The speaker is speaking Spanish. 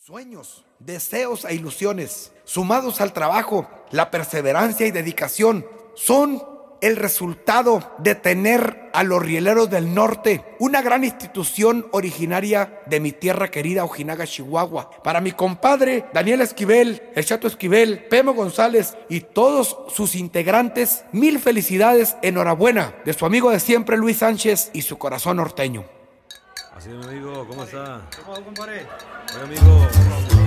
Sueños, deseos e ilusiones, sumados al trabajo, la perseverancia y dedicación, son el resultado de tener a los Rieleros del Norte, una gran institución originaria de mi tierra querida, Ojinaga, Chihuahua. Para mi compadre Daniel Esquivel, el Chato Esquivel, Pemo González y todos sus integrantes, mil felicidades, enhorabuena, de su amigo de siempre, Luis Sánchez, y su corazón norteño. Así es, mi amigo, ¿cómo está? ¿Cómo va, compadre? Oye, amigo,